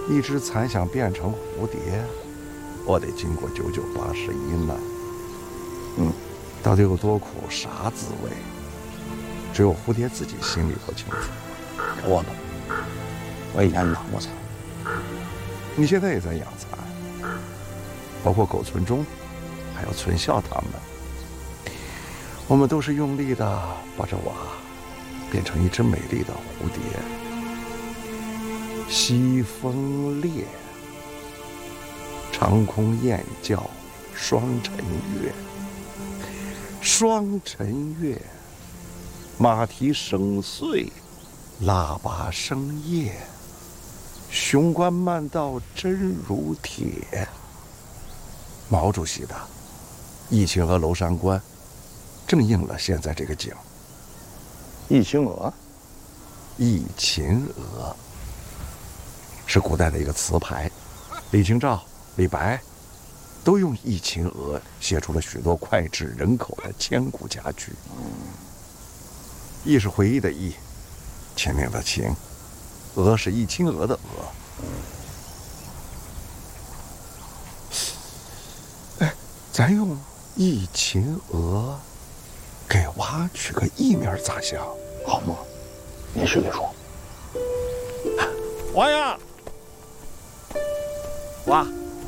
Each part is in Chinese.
一只蚕想变成蝴蝶，我得经过9981难。到底有多苦，啥滋味？只有蝴蝶自己心里头清楚。 我懂，我以前养过蚕。 你现在也在养蚕，包括狗村中，还有村校他们。我们都是用力的把这娃变成一只美丽的蝴蝶。西风烈，长空雁叫双晨月。双晨月，马蹄声碎，喇叭声夜。雄关漫道真如铁。毛主席的《忆秦娥娄山关》正应了现在这个景。 忆秦娥， 忆秦娥是古代的一个词牌，李清照、李白都用忆秦娥写出了许多脍炙人口的千古佳句。忆是回忆的忆，秦岭的秦，娥是忆秦娥的娥。哎，咱用忆秦娥给娃取个艺名咋想？ 好嘛，你随便说。 娃呀，娃，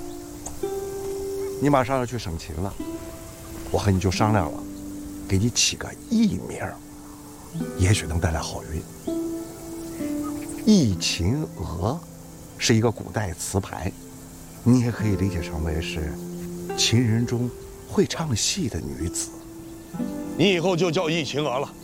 你马上要去省勤了，我和你就商量了，给你起个艺名，也许能带来好运。忆秦娥是一个古代词牌，你也可以理解成为是秦人中会唱戏的女子。 你以后就叫忆秦娥了。